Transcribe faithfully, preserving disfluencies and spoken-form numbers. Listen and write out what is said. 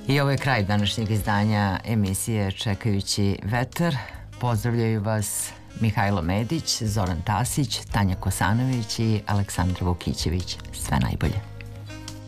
I ovo je kraj današnjeg izdanja emisije Čekajući vetar. Pozdravljaju vas Mihajlo Medić, Zoran Tasić, Tanja Kosanović i Aleksandra Vukićević. Sve najbolje.